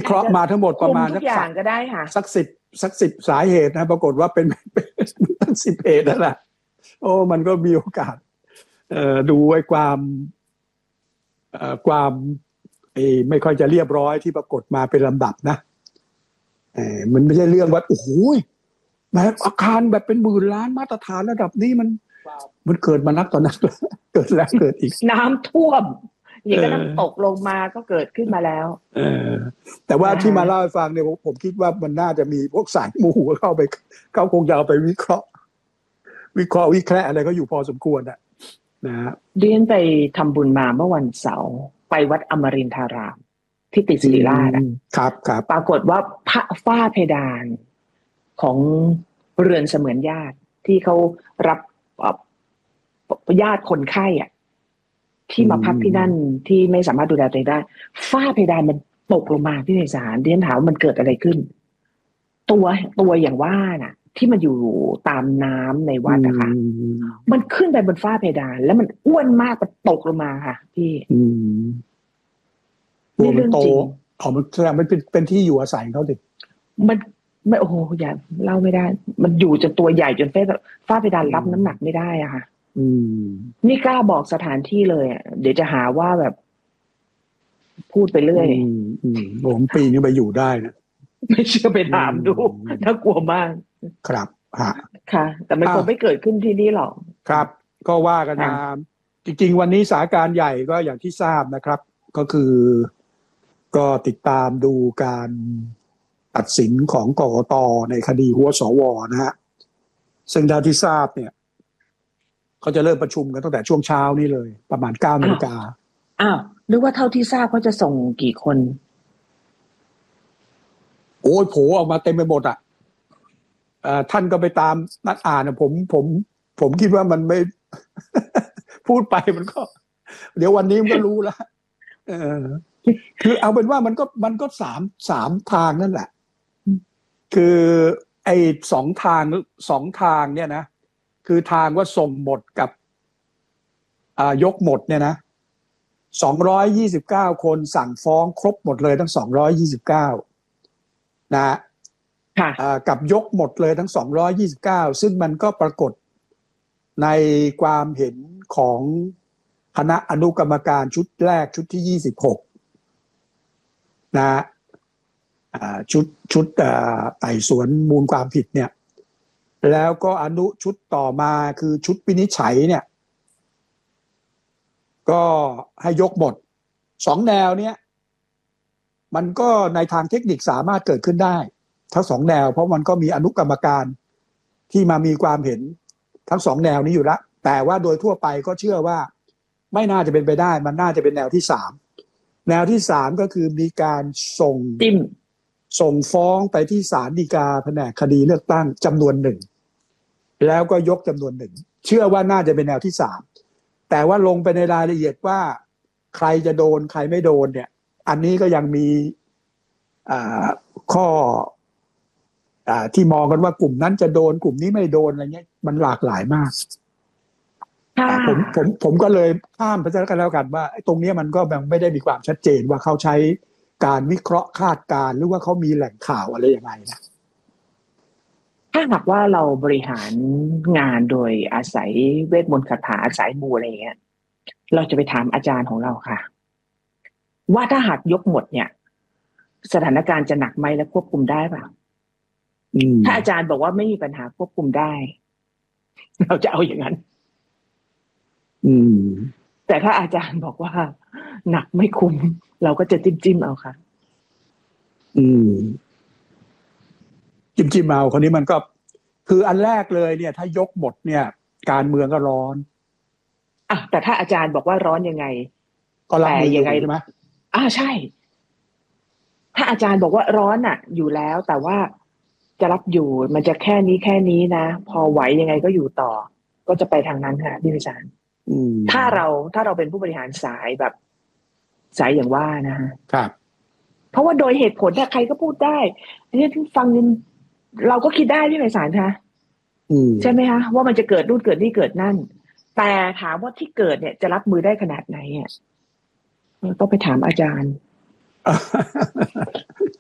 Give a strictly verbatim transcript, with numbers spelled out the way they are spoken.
เคราะห์มาทั้งหมดประมาณทุกอย่างก็ได้ค่ะสักสิบสักสิบสาเหตุนะปรากฏว่าเป็นตั้งสิบเหตุนั่นแหละโอ้มันก็มีโอกาสเอ่อดูไว้ความเอ่อความไอ้ไม่ค่อยจะเรียบร้อยที่ปรากฏมาเป็นลำดับนะเออมันไม่ใช่เรื่องว่าโอ้โหแบบอาคารแบบเป็นหมื่นล้านมาตรฐานระดับนี้มันมันเกิดมานักตอนนั้นเกิดแล้วเกิดอีกน้ำท่วมอย่างก็น้ำตกลงมาก็เกิดขึ้นมาแล้วเออแต่ว่าที่มาเล่าให้ฟังเนี่ยผมคิดว่ามันน่าจะมีพวกสายมูเข้าไปเขาคงจะเอาไปวิเคราะห์วิเคราะห์วิเคราะห์อะไรก็อยู่พอสมควรอ่ะนะฮะเรียนไปทำบุญมาเมื่อวันเสาร์ไปวัดอมรินทารามที่ติดศิริราชครับครับปรากฏว่าพระฝ้าเพดานของเรือนเสมือนญาติที่เขารับญาติคนไข้อ่ะที่มาพักที่นั่นที่ไม่สามารถดูแลตัวเองได้ฝ้าเพดานมันตกลงมาที่ในศาลเรียนถามมันเกิดอะไรขึ้นตัวตัวอย่างว่าน่ะที่มันอยู่ตามน้ำในวัดนะคะมันขึ้นไปบนฝ้าเพดานแล้วมันอ้วนมากมันตกลงมาค่ะพี่นี่เรื่องจริงอ๋อมันแสดงมันเป็นเป็นที่อยู่อาศัยเขาดิมันไม่โอ้โหอย่าเล่าไม่ได้มันอยู่จนตัวใหญ่จนฝ้าเพดานรับน้ำหนักไม่ได้อะค่ะอืมนี่กล้าบอกสถานที่เลยอ่ะเดี๋ยวจะหาว่าแบบพูดไปเรื่อยอืมอืมผมปีนี้ไปอยู่ได้นะไม่เชื่อไปถามดูน่ากลัวมากครับฮะค่ะแต่มันคงไม่เกิดขึ้นที่นี่หรอกครับก็ว่ากันมาจริงๆวันนี้สถานการณ์ใหญ่ก็อย่างที่ทราบนะครับ ก็คือก็ติดตามดูการตัดสินของกกต.ในคดีหัวสวนะฮะซึ่งเท่าที่ทราบเนี่ยเขาจะเริ่มประชุมกันตั้งแต่ช่วงเช้านี่เลยประมาณเก้านาฬิกาอ้าวนึกว่าเท่าที่ทราบเขาจะส่งกี่คนโอ้ยโผออกมาเต็มไปหมดอ่ะท่านก็ไปตามนัดอ่านนะผมผมผมคิดว่ามันไม่ พูดไปมันก็เดี๋ยววันนี้มันก็รู้แล้วเออคือเอาเป็นว่ามันก็มันก็สามสามทางนั่นแหละคือไอ้สองทางสองทางเนี่ยนะคือทางว่าส่งหมดกับอ่ายกหมดเนี่ยนะสองร้อยยี่สิบเก้าคนสั่งฟ้องครบหมดเลยทั้งสองร้อยยี่สิบเก้านะค่ะอ่ากับยกหมดเลยทั้งสองร้อยยี่สิบเก้าซึ่งมันก็ปรากฏในความเห็นของคณะอนุกรรมการชุดแรกชุดที่ยี่สิบหกนะอ่าชุดชุดอ่าไต่สวนมูลความผิดเนี่ยแล้วก็อนุชุดต่อมาคือชุดวินิจฉัยเนี่ยก็ให้ยกหมดสองแนวเนี้ยมันก็ในทางเทคนิคสามารถเกิดขึ้นได้ทั้งสองแนวเพราะมันก็มีอนุกรรมการที่มามีความเห็นทั้งสองแนวนี้อยู่แล้วแต่ว่าโดยทั่วไปก็เชื่อว่าไม่น่าจะเป็นไปได้มันน่าจะเป็นแนวที่สามแนวที่สามก็คือมีการส่งจิ้มส่งฟ้องไปที่ศาลฎีกาแผนกคดีเลือกตั้งจำนวนหนึ่งแล้วก็ยกจำนวนหนึ่งเชื่อว่าน่าจะเป็นแนวที่สามแต่ว่าลงไปในรายละเอียดว่าใครจะโดนใครไม่โดนเนี่ยอันนี้ก็ยังมีข้อที่มองกันว่ากลุ่มนั้นจะโดนกลุ่มนี้ไม่โดนอะไรเงี้ยมันหลากหลายมากผมผมผมก็เลยข้ามไปกันแล้วกันว่าตรงนี้มันก็ยังไม่ได้มีความชัดเจนว่าเขาใช้การวิเคราะห์คาดการณ์หรือว่าเขามีแหล่งข่าวอะไรยังไงนะถ้าหากว่าเราบริหารงานโดยอาศัยเวทมนต์คาถาอาศัยมูอะไรอย่างเงี้ยเราจะไปถามอาจารย์ของเราค่ะว่าถ้าหากยกหมดเนี่ยสถานการณ์จะหนักไหมและควบคุมได้เปล่าถ้าอาจารย์บอกว่าไม่มีปัญหาควบคุมได้เราจะเอาอย่างนั้นอืมแต่ถ้าอาจารย์บอกว่าหนักไม่คุ้มเราก็จะจิ้มจิ้มเอาค่ะอืมจิ้มจิ้มเอาคนนี้มันก็คืออันแรกเลยเนี่ยถ้ายกหมดเนี่ยการเมืองก็ร้อนอ่ะแต่ถ้าอาจารย์บอกว่าร้อนยังไงก็รับมือยังไงใช่ไหมอ่าใช่ถ้าอาจารย์บอกว่าร้อนอ่ะอยู่แล้วแต่ว่าจะรับอยู่มันจะแค่นี้แค่นี้นะพอไหวยังไงก็อยู่ต่อก็จะไปทางนั้นค่ะพี่วิจารณ์ถ้าเราถ้าเราเป็นผู้บริหารสายแบบสายอย่างว่านะฮะครับเพราะว่าโดยเหตุผลถ้าใครก็พูดได้ที่ฟังเราก็คิดได้พี่วิจารณ์คะใช่ไหมคะว่ามันจะเกิดนู่นเกิดนี่เกิดนั่นแต่ถามว่าที่เกิดเนี่ยจะรับมือได้ขนาดไหนอ่ะต้องไปถามอาจารย์